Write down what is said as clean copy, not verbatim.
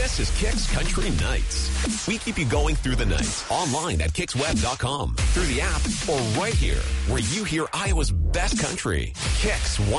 This is Kicks Country Nights. We keep you going through the night, online at kicksweb.com, through the app, or right here, where you hear Iowa's best country. Kicks